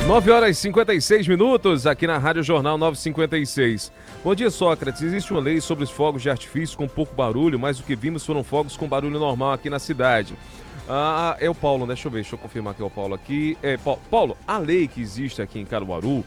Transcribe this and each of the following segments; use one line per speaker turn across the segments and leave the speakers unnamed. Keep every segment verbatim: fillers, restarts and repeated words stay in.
nove horas e cinquenta e seis minutos aqui na Rádio Jornal nove e cinquenta e seis. Bom dia, Sócrates. Existe uma lei sobre os fogos de artifício com pouco barulho, mas o que vimos foram fogos com barulho normal aqui na cidade. Ah, é o Paulo, né? Deixa eu ver, deixa eu confirmar que é o Paulo aqui. É, Paulo, a lei que existe aqui em Caruaru,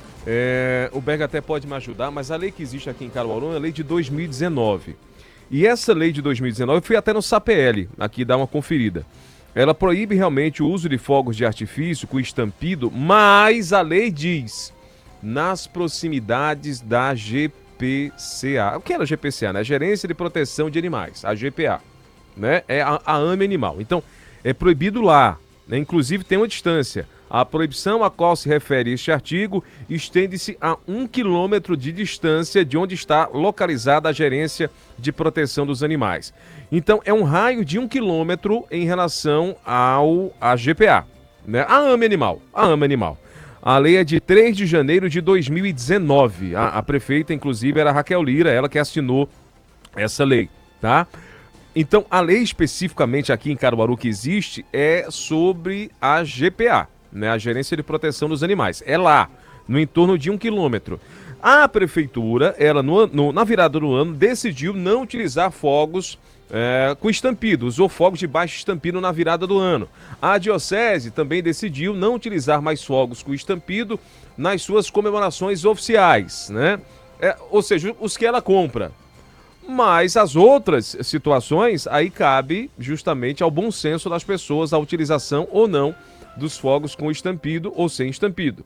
é, o Berg até pode me ajudar, mas a lei que existe aqui em Caruaru é a lei de dois mil e dezenove. E essa lei de dois mil e dezenove, eu fui até no SAPL, aqui dar uma conferida. Ela proíbe realmente o uso de fogos de artifício com estampido, mas a lei diz, nas proximidades da G P C A. O que era a G P C A, né? Gerência de Proteção de Animais, a G P A, né? É a, a AME Animal. Então, é proibido lá, né? Inclusive tem uma distância. A proibição a qual se refere este artigo estende-se a um quilômetro de distância de onde está localizada a Gerência de Proteção dos Animais. Então, é um raio de um quilômetro em relação ao a G P A, né? A AME Animal, a AME Animal. A lei é de três de janeiro de dois mil e dezenove. A, a prefeita, inclusive, era a Raquel Lira, ela que assinou essa lei, tá? Então, a lei especificamente aqui em Caruaru que existe é sobre a G P A, né? A Gerência de Proteção dos Animais. É lá, no entorno de um quilômetro. A prefeitura, ela no, no, na virada do ano, decidiu não utilizar fogos é, com estampido, usou fogos de baixo estampido na virada do ano. A diocese também decidiu não utilizar mais fogos com estampido nas suas comemorações oficiais, né? É, ou seja, os que ela compra. Mas as outras situações, aí cabe justamente ao bom senso das pessoas a utilização ou não dos fogos com estampido ou sem estampido.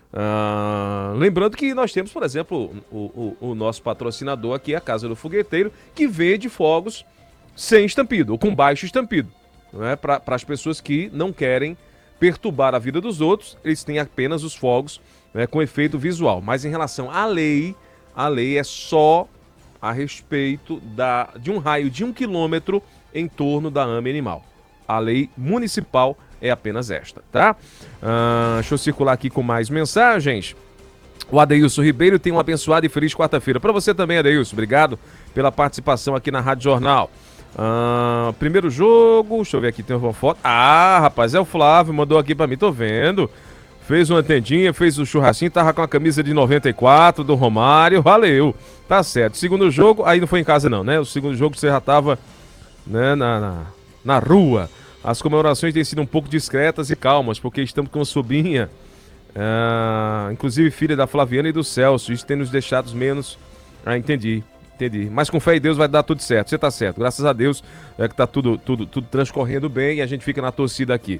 Ah, lembrando que nós temos, por exemplo, o, o, o nosso patrocinador aqui, a Casa do Fogueteiro, que vende fogos sem estampido ou com baixo estampido, né? Para as pessoas que não querem perturbar a vida dos outros, eles têm apenas os fogos, né, com efeito visual. Mas em relação à lei, a lei é só a respeito da, de um raio de um quilômetro em torno da AME Animal. A lei municipal é apenas esta, tá? Ah, deixa eu circular aqui com mais mensagens. O Adeilson Ribeiro tem uma abençoada e feliz quarta-feira. Para você também, Adeilson. Obrigado pela participação aqui na Rádio Jornal. Ah, primeiro jogo, deixa eu ver aqui, tem uma foto. Ah, rapaz, é o Flávio, mandou aqui para mim, tô vendo. Fez uma tendinha, fez o churrasquinho, tava com a camisa de noventa e quatro do Romário, valeu. Tá certo. Segundo jogo, aí não foi em casa não, né? O segundo jogo você já tava, né, na, na, na rua. As comemorações têm sido um pouco discretas e calmas, porque estamos com uma sobrinha, ah, inclusive filha da Flaviana e do Celso. Isso tem nos deixado menos... Ah, entendi, entendi. Mas com fé em Deus vai dar tudo certo. Você tá certo. Graças a Deus é que tá tudo, tudo, tudo transcorrendo bem e a gente fica na torcida aqui.